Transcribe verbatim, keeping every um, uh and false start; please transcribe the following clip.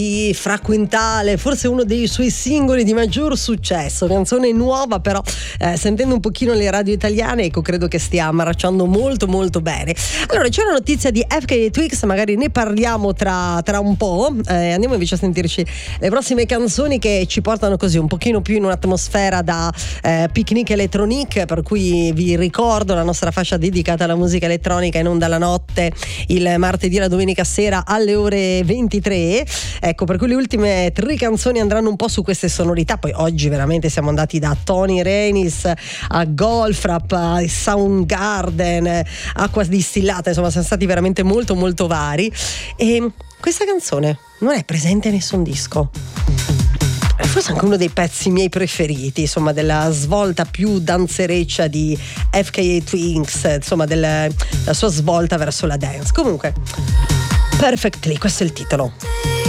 Fra Quintale, forse uno dei suoi singoli di maggior successo, canzone nuova però eh, sentendo un pochino le radio italiane, ecco, credo che stia marciando molto molto bene. Allora, c'è una notizia di F K Twigs, magari ne parliamo tra, tra un po', eh, andiamo invece a sentirci le prossime canzoni che ci portano così un pochino più in un'atmosfera da eh, picnic electronic, per cui vi ricordo la nostra fascia dedicata alla musica elettronica in onda la notte, il martedì e la domenica sera alle ore ventitré. Ecco, per cui le ultime tre canzoni andranno un po' su queste sonorità. Poi oggi veramente siamo andati da Tony Renis a Goldfrapp, a Soundgarden, acqua distillata, insomma siamo stati veramente molto molto vari. E questa canzone non è presente in nessun disco, è forse anche uno dei pezzi miei preferiti, insomma, della svolta più danzereccia di F K Twigs, insomma della sua svolta verso la dance. Comunque, Perfectly, questo è il titolo.